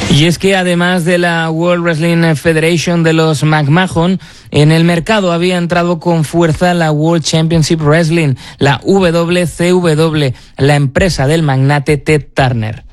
Y es que además de la World Wrestling Federation de los McMahon, en el mercado había entrado con fuerza la World Championship Wrestling, la WCW, la empresa del magnate Ted Turner.